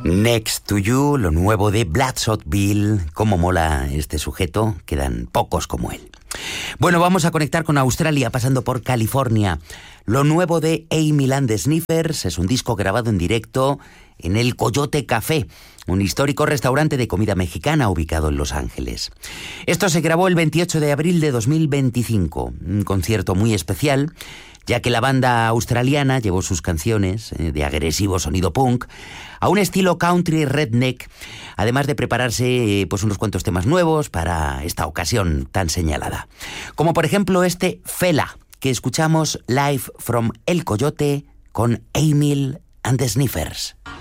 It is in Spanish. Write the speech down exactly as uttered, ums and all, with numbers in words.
Next to You, lo nuevo de Bloodshot Bill. Cómo mola este sujeto, quedan pocos como él. Bueno, vamos a conectar con Australia pasando por California. Lo nuevo de Emil and the Sniffers es un disco grabado en directo en el Coyote Café, un histórico restaurante de comida mexicana ubicado en Los Ángeles. Esto se grabó el veintiocho de abril de dos mil veinticinco, un concierto muy especial, ya que la banda australiana llevó sus canciones eh, de agresivo sonido punk a un estilo country redneck, además de prepararse eh, pues unos cuantos temas nuevos para esta ocasión tan señalada. Como por ejemplo este Fela, que escuchamos live from El Coyote con Emil and the Sniffers.